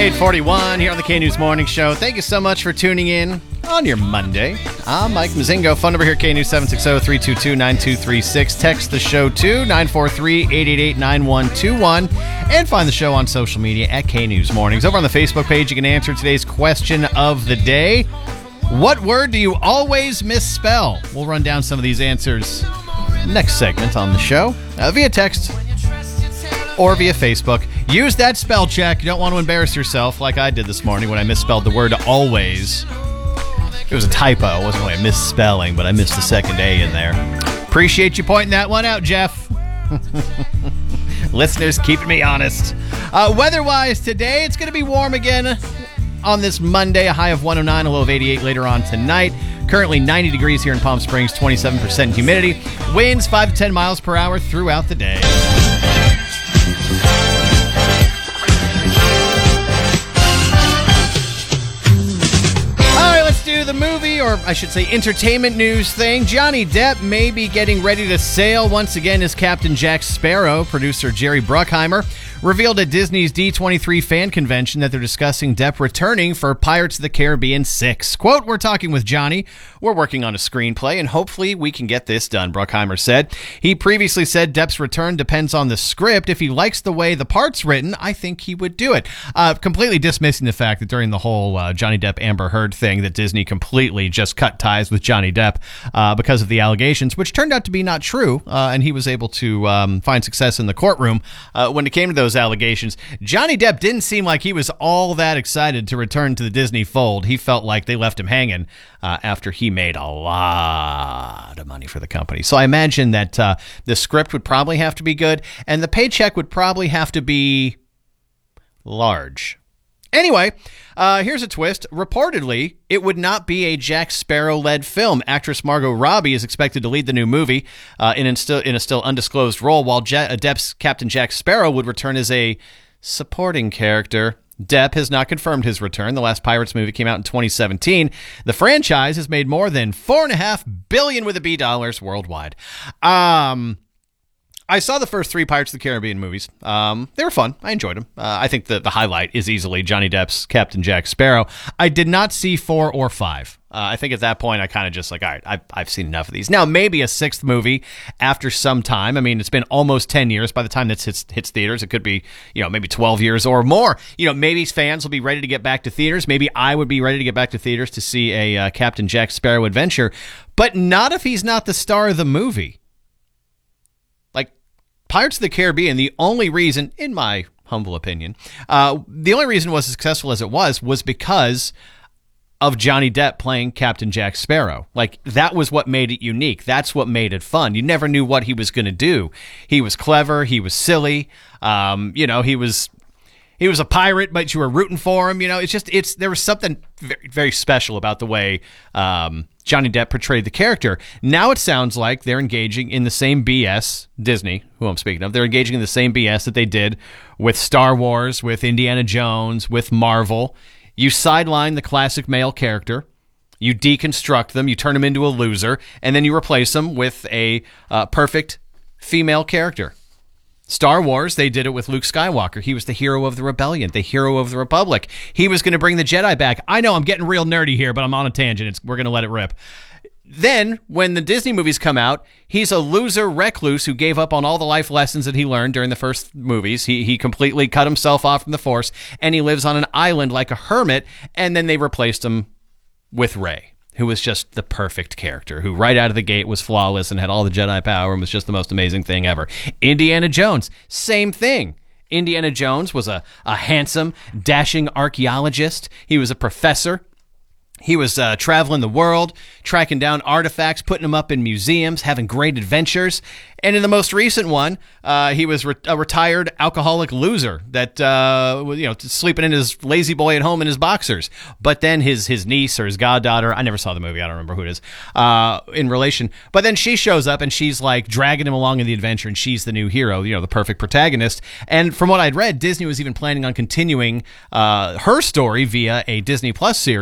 8:41 here on the K-News Morning Show. Thank you so much for tuning in on your Monday. I'm Mike Mazingo. Phone number here, K-News 760-322-9236. Text the show to 943-888-9121. And find the show on social media at K-News Mornings. Over on the Facebook page, you can answer today's question of the day. What word do you always misspell? We'll run down some of these answers next segment on the show via text or via Facebook. Use that spell check. You don't want to embarrass yourself like I did this morning when I misspelled the word always. It was a typo. It wasn't really a misspelling, but I missed the second A in there. Appreciate you pointing that one out, Jeff. Listeners keeping me honest. Weather-wise today, it's going to be warm again on this Monday. A high of 109, a low of 88 later on tonight. Currently 90 degrees here in Palm Springs, 27% humidity. Winds 5 to 10 miles per hour throughout the day. Do the movie, or I should say entertainment news thing. Johnny Depp may be getting ready to sail once again as Captain Jack Sparrow. Producer Jerry Bruckheimer revealed at Disney's D23 fan convention that they're discussing Depp returning for Pirates of the Caribbean 6. Quote, "We're talking with Johnny. We're working on a screenplay, and hopefully we can get this done," Bruckheimer said. He previously said Depp's return depends on the script. If he likes the way the part's written, I think he would do it. Completely dismissing the fact that during the whole Johnny Depp-Amber Heard thing that Disney completely just cut ties with Johnny Depp because of the allegations, which turned out to be not true, and he was able to find success in the courtroom when it came to those allegations. Johnny Depp didn't seem like he was all that excited to return to the Disney fold. He felt like they left him hanging after he made a lot of money for the company. So I imagine that the script would probably have to be good, and the paycheck would probably have to be large. Anyway, here's a twist. Reportedly, it would not be a Jack Sparrow-led film. Actress Margot Robbie is expected to lead the new movie in a still undisclosed role, while Depp's Captain Jack Sparrow would return as a supporting character. Depp has not confirmed his return. The last Pirates movie came out in 2017. The franchise has made more than $4.5 billion with a B dollars worldwide. I saw the first 3 Pirates of the Caribbean movies. They were fun. I enjoyed them. I think the highlight is easily Johnny Depp's Captain Jack Sparrow. I did not see 4 or 5. I think at that point I kind of just like, all right, I've seen enough of these. Now, maybe a 6th movie after some time. I mean, it's been almost 10 years by the time this hits theaters. It could be, maybe 12 years or more. Maybe fans will be ready to get back to theaters. Maybe I would be ready to get back to theaters to see a Captain Jack Sparrow adventure, but not if he's not the star of the movie. Pirates of the Caribbean, the only reason, in my humble opinion, the only reason it was as successful as it was because of Johnny Depp playing Captain Jack Sparrow. That was what made it unique. That's what made it fun. You never knew what he was going to do. He was clever. He was silly. He was a pirate, but you were rooting for him. There was something very, very special about the way Johnny Depp portrayed the character. Now it sounds like they're engaging in the same BS, Disney, who I'm speaking of. They're engaging in the same BS that they did with Star Wars, with Indiana Jones, with Marvel. You sideline the classic male character, you deconstruct them, you turn them into a loser, and then you replace them with a perfect female character. Star Wars, they did it with Luke Skywalker. He was the hero of the rebellion, the hero of the Republic. He was going to bring the Jedi back. I know I'm getting real nerdy here, but I'm on a tangent. We're going to let it rip. Then, when the Disney movies come out, he's a loser recluse who gave up on all the life lessons that he learned during the first movies. He completely cut himself off from the Force, and he lives on an island like a hermit, and then they replaced him with Rey, who was just the perfect character, who right out of the gate was flawless and had all the Jedi power and was just the most amazing thing ever. Indiana Jones, same thing. Indiana Jones was a handsome, dashing archaeologist. He was a professor. He was traveling the world, tracking down artifacts, putting them up in museums, having great adventures. And in the most recent one, he was a retired alcoholic loser that sleeping in his lazy boy at home in his boxers. But then his niece or his goddaughter, I never saw the movie, I don't remember who it is, in relation. But then she shows up and she's like dragging him along in the adventure, and she's the new hero, the perfect protagonist. And from what I'd read, Disney was even planning on continuing her story via a Disney Plus series.